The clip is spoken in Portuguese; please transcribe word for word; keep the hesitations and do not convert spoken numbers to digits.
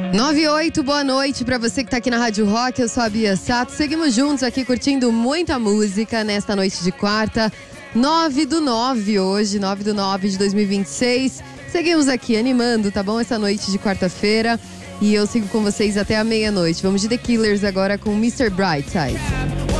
nove e oito, boa noite pra você que tá aqui na Rádio Rock, eu sou a Bia Sato. Seguimos juntos aqui curtindo muita música nesta noite de quarta, nove do nove hoje, nove do nove de dois mil e vinte e seis. Seguimos aqui animando, tá bom? Essa noite de quarta-feira. E eu sigo com vocês até a meia-noite. Vamos de The Killers agora com mister Brightside.